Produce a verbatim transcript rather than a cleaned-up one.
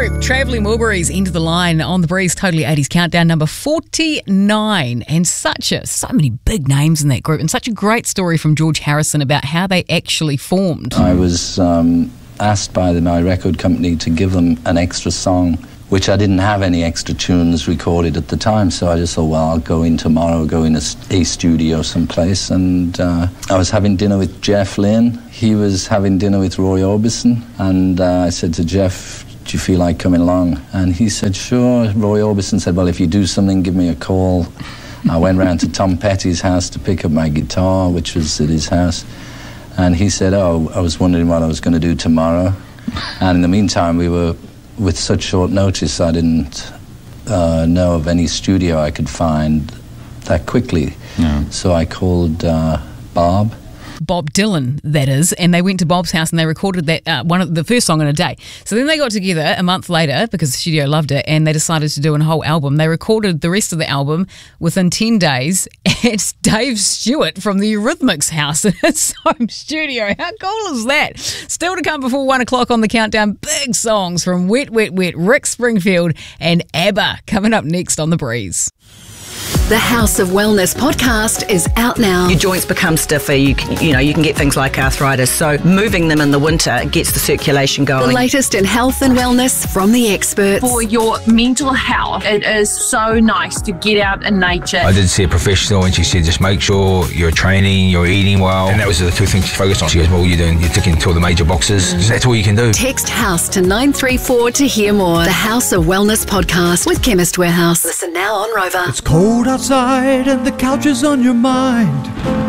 group, Travelling Wilburys, Into the Line on the Breeze, Totally eighties Countdown, number forty-nine. And such a, so many big names in that group, and such a great story from George Harrison about how they actually formed. I was um, asked by the, my record company to give them an extra song, which I didn't have any extra tunes recorded at the time, so I just thought, well, I'll go in tomorrow, go in a, a studio someplace, and uh, I was having dinner with Jeff Lynne. He was having dinner with Roy Orbison, and uh, I said to Jeff, do you feel like coming along? And he said, sure. Roy Orbison said, well, if you do something, give me a call. I went round to Tom Petty's house to pick up my guitar, which was at his house, and he said, oh, I was wondering what I was going to do tomorrow. And in the meantime, we were, with such short notice, I didn't uh, know of any studio I could find that quickly. Yeah. So I called uh, Bob. Bob Dylan, that is, and they went to Bob's house and they recorded that uh, one of the first song in a day. So then they got together a month later because the studio loved it, and they decided to do a whole album. They recorded the rest of the album within ten days at Dave Stewart from the Eurythmics house in his home studio. How cool is that? Still to come before one o'clock on the countdown, big songs from Wet, Wet, Wet, Rick Springfield and ABBA coming up next on The Breeze. The House of Wellness podcast is out now. Your joints become stiffer. You can, you know, you can get things like arthritis. So moving them in the winter gets the circulation going. The latest in health and wellness from the experts. For your mental health, it is so nice to get out in nature. I did see a professional and she said, just make sure you're training, you're eating well. And that was the two things she focused on. She goes, well, you're doing, you're ticking all the major boxes. Mm. That's all you can do. Text HOUSE to nine three four to hear more. The House of Wellness podcast with Chemist Warehouse. Listen now on Rover. It's cold outside and the couch is on your mind.